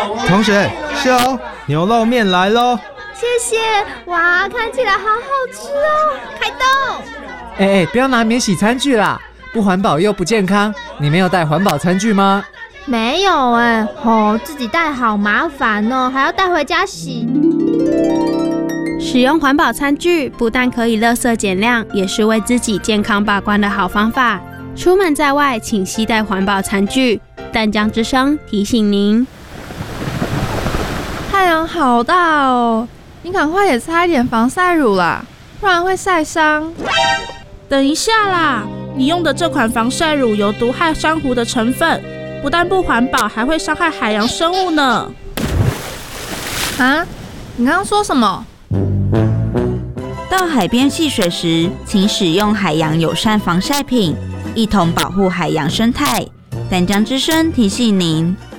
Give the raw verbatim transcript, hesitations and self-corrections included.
同学，秀牛肉面来咯。 谢谢，哇，看起来好好吃哦！开动！ 哎哎，不要拿免洗餐具啦，不环保又不健康。你没有带环保餐具吗？ 没有哎，哦，自己带好麻烦哦，还要带回家洗。 使用环保餐具不但可以垃圾减量，也是为自己健康把关的好方法。出门在外，请携带环保餐具。淡江之声提醒您。 太阳好大哦，你赶快也擦一点防晒乳啦，不然会晒伤。 等一下啦，你用的这款防晒乳有毒害珊瑚的成分，不但不环保，还会伤害海洋生物呢。 啊？你刚刚说什么？ 到海边戏水时，请使用海洋友善防晒品，一同保护海洋生态。淡江之声提醒您。